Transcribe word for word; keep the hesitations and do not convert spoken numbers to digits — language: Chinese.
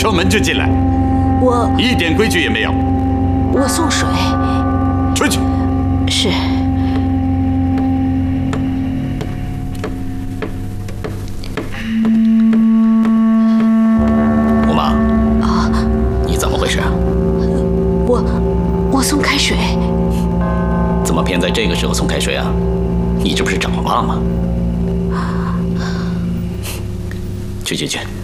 敲门就进来， 我一点规矩也没有。 我送水。 出去。 是。 吴妈。啊，你怎么回事啊？ 我我送开水。 怎么偏在这个时候送开水啊？你这不是找妈吗？去去去。